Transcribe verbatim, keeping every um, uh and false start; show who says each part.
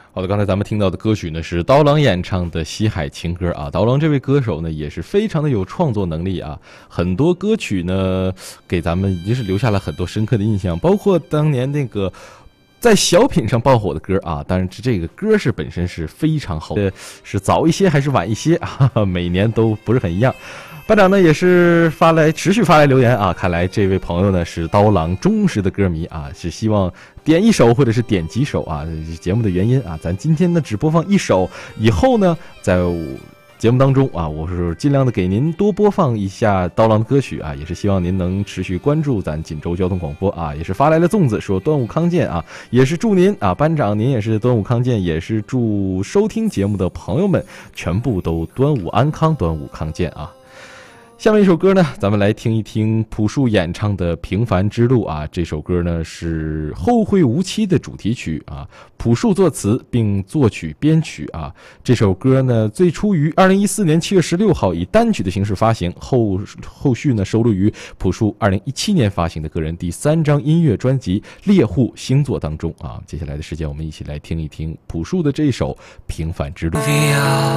Speaker 1: 好的，刚才咱们听到的歌曲呢是刀郎演唱的《西海情歌》啊。刀郎这位歌手呢也是非常的有创作能力啊，很多歌曲呢给咱们已经是留下了很多深刻的印象，包括当年那个在小品上爆火的歌啊，当然这个歌是本身是非常好的，是早一些还是晚一些啊，每年都不是很一样。班长呢也是发来持续发来留言啊，看来这位朋友呢是刀郎忠实的歌迷啊，是希望点一首或者是点几首啊，节目的原因啊，咱今天呢只播放一首，以后呢在节目当中啊，我是尽量的给您多播放一下刀郎的歌曲啊，也是希望您能持续关注咱锦州交通广播啊，也是发来了粽子说端午康健啊，也是祝您啊班长您也是端午康健，也是祝收听节目的朋友们全部都端午安康，端午康健啊。下面一首歌呢，咱们来听一听朴树演唱的《平凡之路》啊。这首歌呢是《后会无期》的主题曲啊，朴树作词并作曲编曲啊。这首歌呢最初于二零一四年七月十六号以单曲的形式发行，后后续呢收录于朴树二零一七年发行的个人第三张音乐专辑《猎户星座》当中啊。接下来的时间，我们一起来听一听朴树的这一首《平凡之路》。